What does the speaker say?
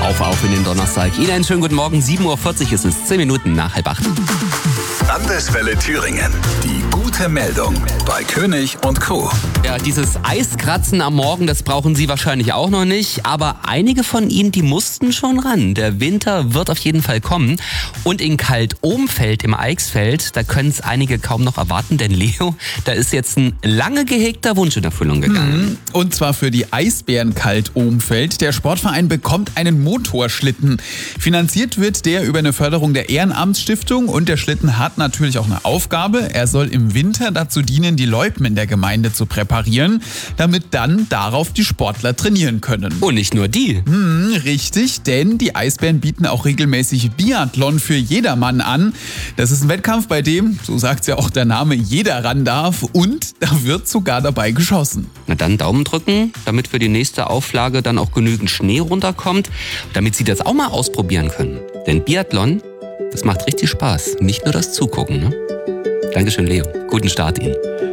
Auf in den Donnerstag. Ihnen einen schönen guten Morgen. 7.40 Uhr ist es, 10 Minuten nach 7:30. Landeswelle Thüringen. Die gute Meldung bei König und Co. Ja, dieses Eiskratzen am Morgen, das brauchen Sie wahrscheinlich auch noch nicht. Aber einige von Ihnen, die mussten schon ran. Der Winter wird auf jeden Fall kommen. Und in Kalt-Ohmfeld im Eichsfeld, da können es einige kaum noch erwarten. Denn Leo, da ist jetzt ein lange gehegter Wunsch in Erfüllung gegangen. Und zwar für die Eisbären Kalt-Ohmfeld. Der Sportverein bekommt einen Motorschlitten. Finanziert wird der über eine Förderung der Ehrenamtsstiftung. Und der Schlitten hat natürlich auch eine Aufgabe. Er soll im Winter dazu dienen, die Loipen in der Gemeinde zu präparieren, damit dann darauf die Sportler trainieren können. Und nicht nur die. Richtig, denn die Eisbären bieten auch regelmäßig Biathlon für jedermann an. Das ist ein Wettkampf, bei dem, so sagt ja auch der Name, jeder ran darf und da wird sogar dabei geschossen. Na dann Daumen drücken, damit für die nächste Auflage dann auch genügend Schnee runterkommt, damit Sie das auch mal ausprobieren können. Denn Biathlon, das macht richtig Spaß, nicht nur das Zugucken. Ne? Dankeschön, Leo. Guten Start Ihnen.